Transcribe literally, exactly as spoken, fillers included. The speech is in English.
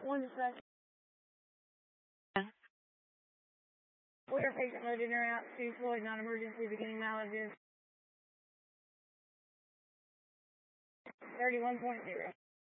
One dispatch. Order patient loaded or out to Floyd, non-emergency, beginning mileage is thirty-one point zero.